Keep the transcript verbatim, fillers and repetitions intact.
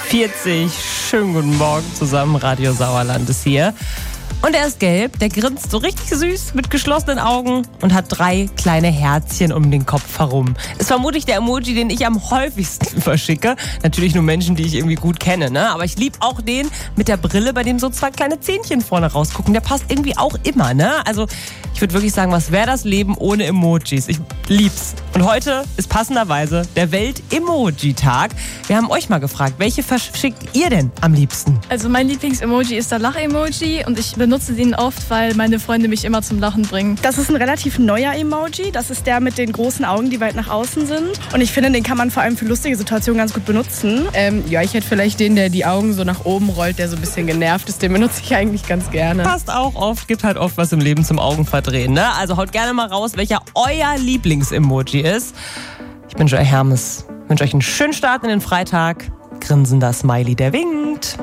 vierzig. Schönen guten Morgen zusammen. Radio Sauerland ist hier. Und er ist gelb, der grinst so richtig süß mit geschlossenen Augen und hat drei kleine Herzchen um den Kopf herum. Ist vermutlich der Emoji, den ich am häufigsten verschicke. Natürlich nur Menschen, die ich irgendwie gut kenne, ne? Aber ich liebe auch den mit der Brille, bei dem so zwei kleine Zähnchen vorne rausgucken. Der passt irgendwie auch immer, ne? Also ich würde wirklich sagen, was wäre das Leben ohne Emojis? Ich lieb's. Und heute ist passenderweise der Welt-Emoji-Tag. Wir haben euch mal gefragt, welche verschickt ihr denn am liebsten? Also mein Lieblings-Emoji ist der Lach-Emoji und ich benutze den oft, weil meine Freunde mich immer zum Lachen bringen. Das ist ein relativ neuer Emoji. Das ist der mit den großen Augen, die weit nach außen sind. Und ich finde, den kann man vor allem für lustige Situationen ganz gut benutzen. Ähm, ja, ich hätte vielleicht den, der die Augen so nach oben rollt, der so ein bisschen genervt ist. Den benutze ich eigentlich ganz gerne. Passt auch oft, gibt halt oft was im Leben zum Augenverdrehen, ne? Also haut gerne mal raus, welcher euer Lieblings-Emoji ist. Ich bin Joy Hermes. Ich wünsche euch einen schönen Start in den Freitag. Grinsender Smiley, der winkt.